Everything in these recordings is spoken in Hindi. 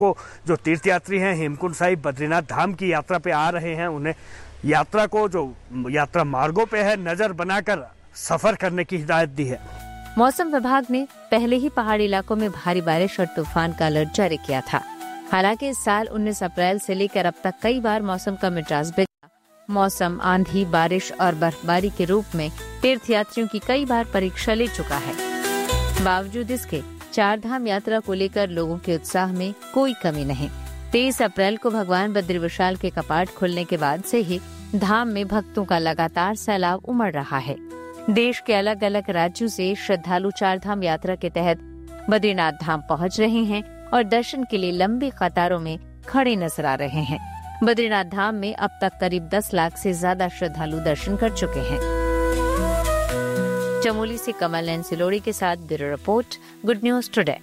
को जो तीर्थयात्री हैं हेमकुंड साहिब बद्रीनाथ धाम की यात्रा पे आ रहे हैं, उन्हें यात्रा को जो यात्रा मार्गों पे है नजर बनाकर सफर करने की हिदायत दी है। मौसम विभाग ने पहले ही पहाड़ी इलाकों में भारी बारिश और तूफान का अलर्ट जारी किया था। हालांकि इस साल 19 अप्रैल से लेकर अब तक कई बार मौसम का मिजाज बिगड़ा। मौसम आंधी, बारिश और बर्फबारी के रूप में तीर्थयात्रियों की कई बार परीक्षा ले चुका है। बावजूद इसके चार धाम यात्रा को लेकर लोगों के उत्साह में कोई कमी नहीं। 23 अप्रैल को भगवान बद्री विशाल के कपाट खुलने के बाद से ही धाम में भक्तों का लगातार सैलाब उमड़ रहा है। देश के अलग अलग राज्यों से श्रद्धालु चार धाम यात्रा के तहत बद्रीनाथ धाम पहुंच रहे हैं और दर्शन के लिए लंबी कतारों में खड़े नजर आ रहे हैं। बद्रीनाथ धाम में अब तक करीब 10 लाख से ज्यादा श्रद्धालु दर्शन कर चुके हैं। चमोली से कमल एन सिलोड़ी के साथ bureau report, good news today.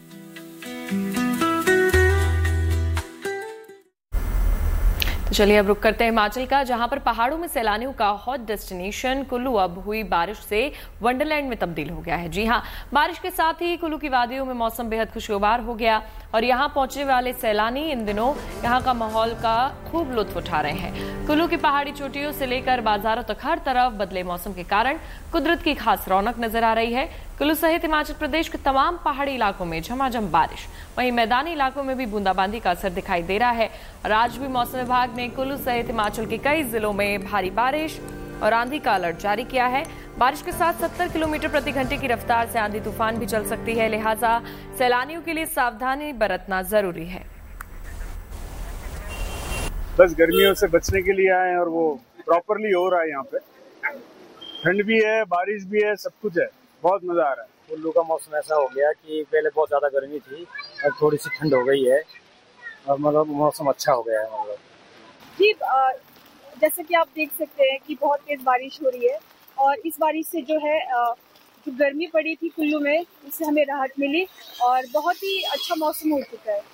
तो चलिए अब रुक करते हैं हिमाचल का, जहां पर पहाड़ों में सैलानियों का हॉट डेस्टिनेशन कुल्लू अब हुई बारिश से वंडरलैंड में तब्दील हो गया है। जी हां, बारिश के साथ ही कुल्लू की वादियों में मौसम बेहद खुशगवार हो गया और यहां पहुंचने वाले सैलानी इन दिनों यहां का माहौल का खूब लुत्फ उठा रहे हैं। कुल्लू की पहाड़ी चोटियों से लेकर बाजारों तक हर तरफ बदले मौसम के कारण कुदरत की खास रौनक नजर आ रही है। कुल्लू सहित हिमाचल प्रदेश के तमाम पहाड़ी इलाकों में झमाझम बारिश, वहीं मैदानी इलाकों में भी बूंदाबांदी का असर दिखाई दे रहा है। और आज भी मौसम विभाग ने कुल्लू सहित हिमाचल के कई जिलों में भारी बारिश और आंधी का अलर्ट जारी किया है। बारिश के साथ 70 किलोमीटर प्रति घंटे की रफ्तार से आंधी तूफान भी चल सकती है, लिहाजा सैलानियों के लिए सावधानी बरतना जरूरी है। बस गर्मियों से बचने के लिए आए हैं और वो प्रॉपरली हो रहा है। यहाँ पे ठंड भी है, बारिश भी है, सब कुछ है, बहुत मजा आ रहा है। कुल्लू का मौसम ऐसा हो गया कि पहले बहुत ज्यादा गर्मी थी और थोड़ी सी ठंड हो गई है और मतलब मौसम अच्छा हो गया है। मतलब जी, जैसे कि आप देख सकते हैं कि बहुत तेज बारिश हो रही है और इस बारिश से जो है जो गर्मी पड़ी थी कुल्लू में, इससे हमें राहत मिली और बहुत ही अच्छा मौसम हो चुका है।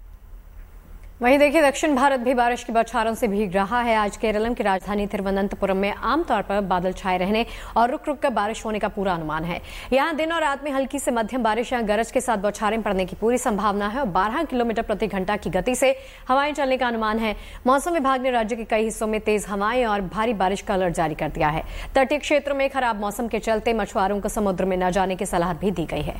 वहीं देखिए, दक्षिण भारत भी बारिश की बौछारों से भीग रहा है। आज केरलम की राजधानी तिरुवनंतपुरम में आमतौर पर बादल छाए रहने और रुक रुक कर बारिश होने का पूरा अनुमान है। यहां दिन और रात में हल्की से मध्यम बारिश या गरज के साथ बौछारें पड़ने की पूरी संभावना है और 12 किलोमीटर प्रति घंटा की गति से हवाएं चलने का अनुमान है। मौसम विभाग ने राज्य के कई हिस्सों में तेज हवाएं और भारी बारिश का अलर्ट जारी कर दिया है। तटीय क्षेत्रों में खराब मौसम के चलते मछुआरों को समुद्र में न जाने की सलाह भी दी गई है।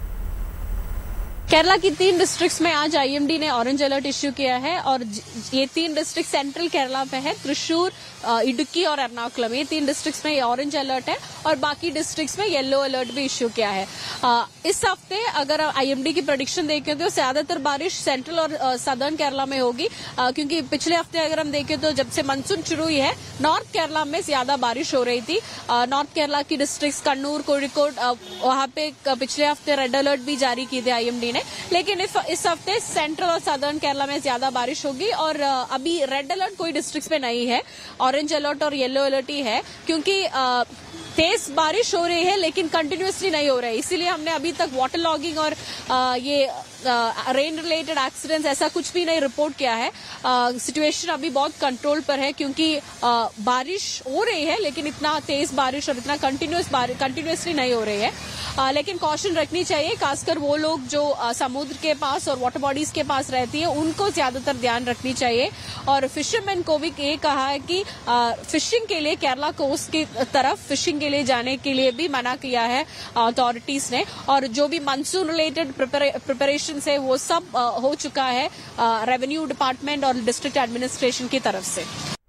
केरला की 3 डिस्ट्रिक्ट्स में आज आईएमडी ने ऑरेंज अलर्ट इश्यू किया है और ये 3 डिस्ट्रिक्ट सेंट्रल केरला में है, त्रिशूर, इडुक्की और एर्नाकुलम। ये 3 डिस्ट्रिक्ट्स में ये ऑरेंज अलर्ट है और बाकी डिस्ट्रिक्ट्स में येलो अलर्ट भी इश्यू किया है। इस हफ्ते अगर आईएमडी की प्रेडिक्शन देखें तो ज्यादातर बारिश सेंट्रल और सदर्न केरला में होगी, क्योंकि पिछले हफ्ते अगर हम देखें तो जब से मानसून शुरू हुई है नॉर्थ केरला में ज्यादा बारिश हो रही थी। नॉर्थ केरला की डिस्ट्रिक्ट कन्नूर, कोझिकोड, वहां पे पिछले हफ्ते रेड अलर्ट भी जारी की थी आईएमडी ने, लेकिन इस हफ्ते सेंट्रल और सदर्न केरला में ज्यादा बारिश होगी और अभी रेड अलर्ट कोई डिस्ट्रिक्ट्स में नहीं है, ऑरेंज अलर्ट और येलो अलर्ट ही है, क्योंकि तेज बारिश हो रही है लेकिन कंटिन्यूसली नहीं हो रही है। इसीलिए हमने अभी तक वाटर लॉगिंग और ये रेन रिलेटेड एक्सीडेंट्स ऐसा कुछ भी नहीं रिपोर्ट किया है। सिचुएशन अभी बहुत कंट्रोल पर है, क्योंकि बारिश हो रही है लेकिन इतना तेज बारिश और इतना कंटिन्यूसली नहीं हो रही है। लेकिन कॉशन रखनी चाहिए, खासकर वो लोग जो समुद्र के पास और वाटर बॉडीज के पास रहती है उनको ज्यादातर ध्यान रखनी चाहिए। और फिशरमैन को भी ये कहा है कि फिशिंग के लिए केरला कोस्ट की तरफ फिशिंग के लिए जाने के लिए भी मना किया है अथॉरिटीज ने। और जो भी मानसून रिलेटेड प्रिपरेशन है वो सब हो चुका है रेवेन्यू डिपार्टमेंट और डिस्ट्रिक्ट एडमिनिस्ट्रेशन की तरफ से।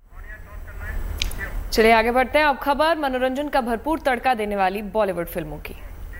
चलिए आगे बढ़ते हैं। अब खबर मनोरंजन का भरपूर तड़का देने वाली बॉलीवुड फिल्मों की।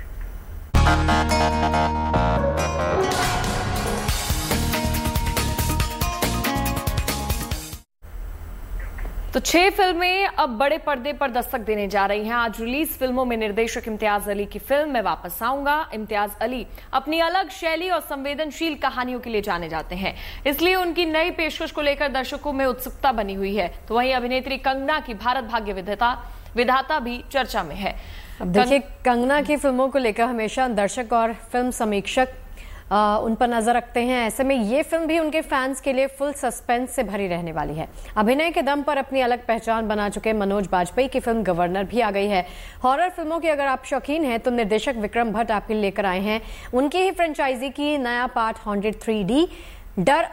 तो 6 फिल्में अब बड़े पर्दे पर दस्तक देने जा रही हैं। आज रिलीज फिल्मों में निर्देशक इम्तियाज अली की फिल्म मैं वापस आऊंगा। इम्तियाज अली अपनी अलग शैली और संवेदनशील कहानियों के लिए जाने जाते हैं, इसलिए उनकी नई पेशकश को लेकर दर्शकों में उत्सुकता बनी हुई है। तो वहीं अभिनेत्री कंगना की भारत भाग्य विधाता भी चर्चा में है। अब देखिए, कंगना की फिल्मों को लेकर हमेशा दर्शक और फिल्म समीक्षक उन पर नजर रखते हैं। ऐसे में ये फिल्म भी उनके फैंस के लिए फुल सस्पेंस से भरी रहने वाली है। अभिनय के दम पर अपनी अलग पहचान बना चुके मनोज बाजपेयी की फिल्म गवर्नर भी आ गई है। हॉरर फिल्मों की अगर आप शौकीन हैं तो निर्देशक विक्रम भट्ट आपके लिए लेकर आए हैं उनकी ही फ्रेंचाइजी की नया पार्ट हॉन्टेड 3D डर